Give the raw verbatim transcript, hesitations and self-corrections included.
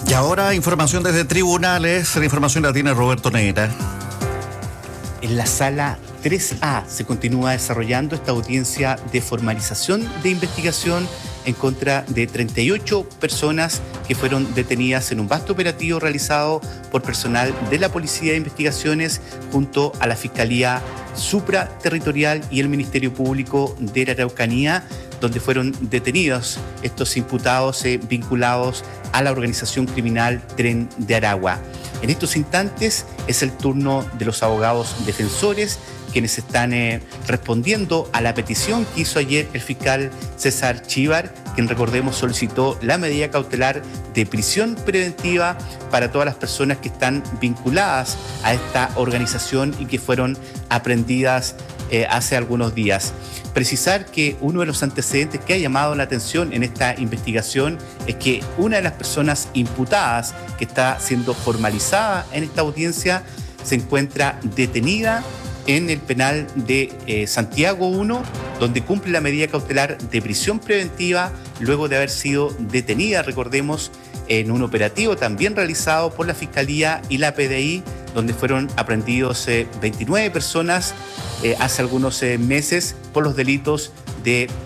Y ahora información desde tribunales, la información la tiene Roberto Neira. En la sala tres A se continúa desarrollando esta audiencia de formalización de investigación en contra de treinta y ocho personas que fueron detenidas en un vasto operativo realizado por personal de la Policía de Investigaciones junto a la Fiscalía Supraterritorial y el Ministerio Público de la Araucanía, donde fueron detenidos estos imputados eh, vinculados a la organización criminal Tren de Aragua. En estos instantes es el turno de los abogados defensores, quienes están eh, respondiendo a la petición que hizo ayer el fiscal César Chíbar, quien, recordemos, solicitó la medida cautelar de prisión preventiva para todas las personas que están vinculadas a esta organización y que fueron aprehendidas eh, hace algunos días. Precisar que uno de los antecedentes que ha llamado la atención en esta investigación es que una de las personas imputadas que está siendo formalizada en esta audiencia se encuentra detenida en el penal de eh, Santiago uno, donde cumple la medida cautelar de prisión preventiva luego de haber sido detenida, recordemos, en un operativo también realizado por la Fiscalía y la P D I, donde fueron aprehendidos eh, veintinueve personas eh, hace algunos eh, meses por los delitos de